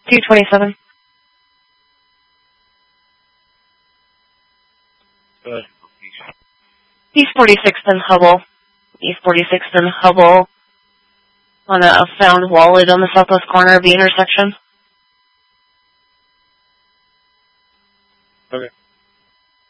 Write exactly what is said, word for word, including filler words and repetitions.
two twenty-seven. Good. East forty-sixth and Hubble. East forty-sixth and Hubble. On a found wallet on the southwest corner of the intersection.